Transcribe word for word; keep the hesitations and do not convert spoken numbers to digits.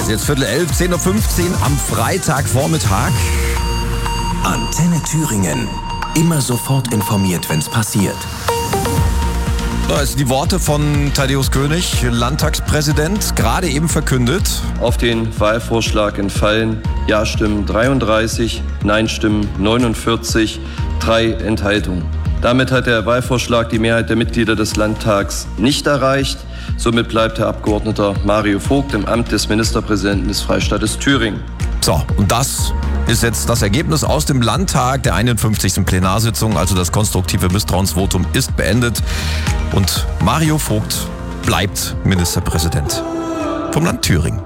ist jetzt Viertel elf, zehn Uhr fünfzehn am Freitagvormittag. Antenne Thüringen. Immer sofort informiert, wenn's passiert. Das sind die Worte von Thaddäus König, Landtagspräsident, gerade eben verkündet. Auf den Wahlvorschlag entfallen Ja-Stimmen dreiunddreißig, Nein-Stimmen neunundvierzig, drei Enthaltungen. Damit hat der Wahlvorschlag die Mehrheit der Mitglieder des Landtags nicht erreicht. Somit bleibt Herr Abgeordneter Mario Vogt im Amt des Ministerpräsidenten des Freistaates Thüringen. So, und das ist jetzt das Ergebnis aus dem Landtag der einundfünfzigsten Plenarsitzung. Also das konstruktive Misstrauensvotum ist beendet und Mario Vogt bleibt Ministerpräsident vom Land Thüringen.